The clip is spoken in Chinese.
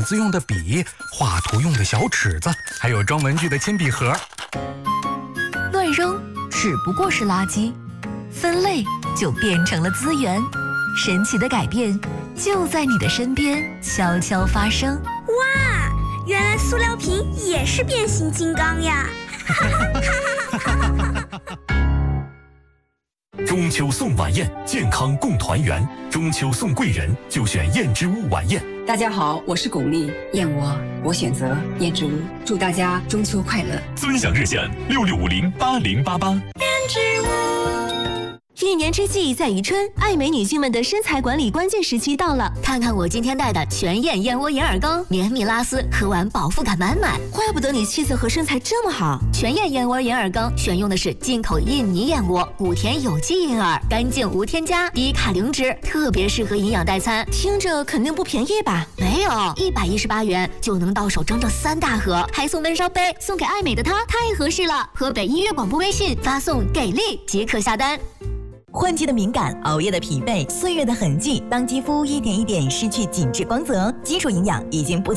字用的笔、画图用的小尺子，还有装文具的铅笔盒。 乱扔只不过是垃圾，分类就变成了资源。神奇的改变就在你的身边悄悄发生。 哇，原来塑料瓶也是变形金刚呀！ 中秋送晚宴，健康共团圆。中秋送贵人，就选燕之屋晚宴。 大家好，我是巩俐，燕窝我选择燕之屋。祝大家中秋快乐！ 尊享热线66508088。 燕之屋。 一年之计在于春，爱美女性们的身材管理关键时期到了。 看看我今天带的全燕燕窝银耳羹，绵密拉丝，喝完饱腹感满满。 怪不得你气色和身材这么好。 全燕燕窝银耳羹选用的是进口印尼燕窝，谷田有机银耳，干净无添加，低卡零脂，特别适合营养代餐。 听着肯定不便宜吧？ 没有，118元就能到手整整3大盒，还送温烧杯，送给爱美的她太合适了。河北音乐广播微信发送“给力”即可下单。 换季的敏感，熬夜的疲惫，岁月的痕迹，当肌肤一点一点失去紧致光泽，基础营养已经不